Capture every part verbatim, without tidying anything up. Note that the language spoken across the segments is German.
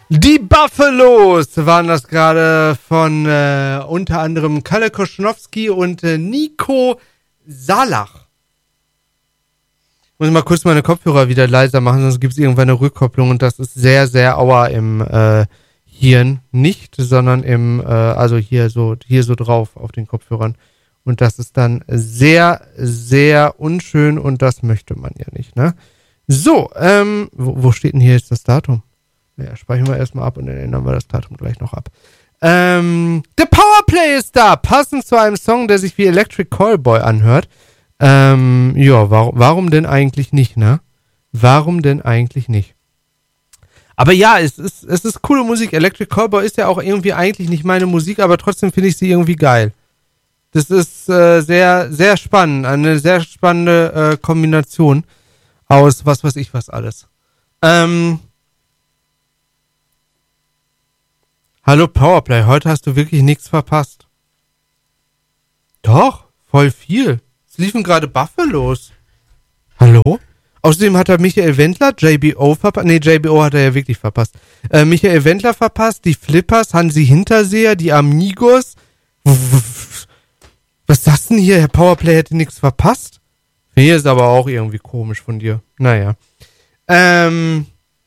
Die Buffalos waren das gerade von äh, unter anderem Kalle Koschnowski und äh, Nico Salach. Muss ich mal kurz meine Kopfhörer wieder leiser machen, sonst gibt es irgendwann eine Rückkopplung und das ist sehr, sehr aua im äh, Hirn. Nicht, sondern im, äh, also hier so, hier so drauf auf den Kopfhörern. Und das ist dann sehr, sehr unschön und das möchte man ja nicht, ne? So, ähm, wo, wo steht denn hier jetzt das Datum? Ja, speichern wir erstmal ab und dann ändern wir das Datum gleich noch ab. Ähm, der Powerplay ist da, passend zu einem Song, der sich wie Electric Callboy anhört. Ähm, ja, warum, warum denn eigentlich nicht, ne? Warum denn eigentlich nicht? Aber ja, es ist, es ist coole Musik. Electric Callboy ist ja auch irgendwie eigentlich nicht meine Musik, aber trotzdem finde ich sie irgendwie geil. Das ist äh, sehr, sehr spannend. Eine sehr spannende äh, Kombination aus was weiß ich was alles. Ähm, Hallo Powerplay, heute hast du wirklich nichts verpasst. Doch, voll viel. Es liefen gerade Buffalos. Hallo? Außerdem hat er Michael Wendler, J B O verpasst. Nee, J B O hat er ja wirklich verpasst. Äh, Michael Wendler verpasst, die Flippers, Hansi Hinterseher, die Amigos. Was ist das denn hier? Herr Powerplay hätte nichts verpasst? Hier ist aber auch irgendwie komisch von dir. Naja. Ähm...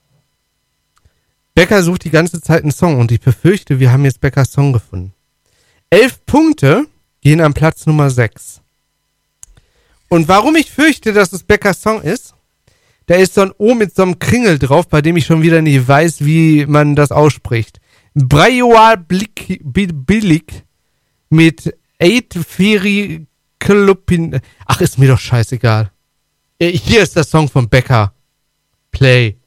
Becker sucht die ganze Zeit einen Song und ich befürchte, wir haben jetzt Beckers Song gefunden. Elf Punkte gehen an Platz Nummer sechs. Und warum ich fürchte, dass es Beckers Song ist, da ist so ein O mit so einem Kringel drauf, bei dem ich schon wieder nicht weiß, wie man das ausspricht. Brajoal Billig mit Eight Feri Klupin. Ach, ist mir doch scheißegal. Hier ist der Song von Becker. Play.